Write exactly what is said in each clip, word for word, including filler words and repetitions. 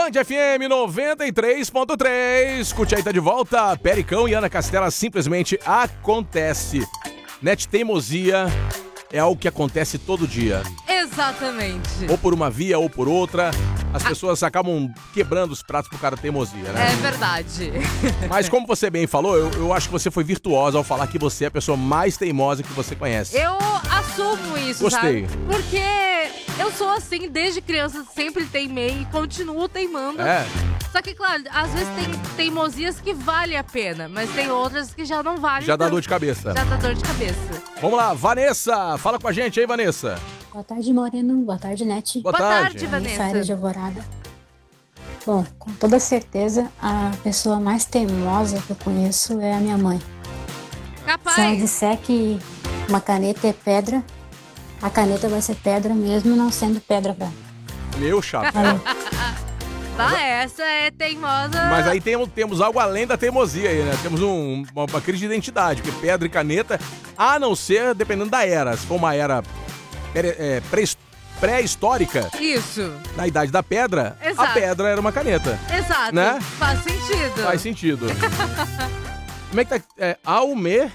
Band F M noventa e três ponto três. Curte aí, tá de volta. Pericão e Ana Castela, simplesmente acontece. Net teimosia é algo que acontece todo dia. Exatamente. Ou por uma via ou por outra. As pessoas acabam quebrando os pratos por causa da teimosia, né? É verdade. Mas como você bem falou, eu, eu acho que você foi virtuosa ao falar que você é a pessoa mais teimosa que você conhece. Eu assumo isso, Gostei. sabe? Porque eu sou assim, desde criança, sempre teimei e continuo teimando. É. Só que, claro, às vezes tem teimosias que valem a pena, mas tem outras que já não valem. Já dá tanto. dor de cabeça. Já dá dor de cabeça. Vamos lá, Vanessa, fala com a gente aí, Vanessa. Boa tarde, Moreno. Boa tarde, Net. Boa, Boa tarde. tarde, Vanessa. Saíra de Alvorada. Bom, com toda certeza, a pessoa mais teimosa que eu conheço é a minha mãe. Se ela Capaz. disser que uma caneta é pedra, a caneta vai ser pedra mesmo não sendo pedra pra ela. Meu chato. Valeu. Tá, essa é teimosa. Mas aí tem, temos algo além da teimosia aí, né? Temos um, uma, uma crise de identidade, porque pedra e caneta, a não ser dependendo da era. Se for uma era pré- é, pré- pré-histórica, Isso. na idade da pedra, Exato. a pedra era uma caneta. Exato. Né? Faz sentido. Faz sentido. Como é que tá? É, Alme...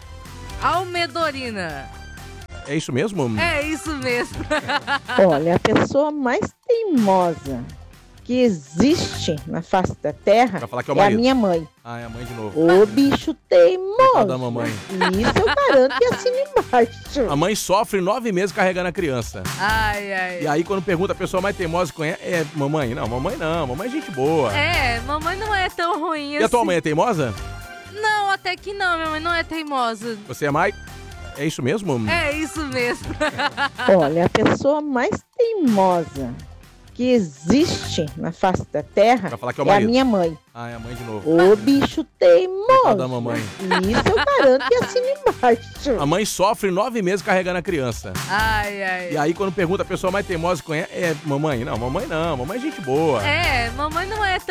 Almedorina. É isso mesmo? É isso mesmo. Olha, a pessoa mais teimosa que existe na face da terra Pra falar que é o é a marido. minha mãe. Ah, é a mãe de novo. Ô bicho teimoso. Coitada da mamãe. Isso eu garanto que assina embaixo. A mãe sofre nove meses carregando a criança. Ai, ai. E aí, quando pergunta a pessoa mais teimosa que conhece, é mamãe? Não, mamãe não. Mamãe é gente boa. É, mamãe não é tão ruim E assim. a tua mãe é teimosa? Não, até que não, minha mãe não é teimosa. Você é mais... É isso mesmo? É isso mesmo. Olha, a pessoa mais teimosa que existe na face da terra Pra falar que é o é a marido. minha mãe. Ah, é a mãe de novo. Ô bicho teimoso. Coitada da mamãe. Isso eu garanto que assina embaixo. A mãe sofre nove meses carregando a criança. Ai, ai. E aí, quando pergunta a pessoa mais teimosa que conhece, é mamãe? Não, mamãe não. Mamãe é gente boa. É, mamãe não é tão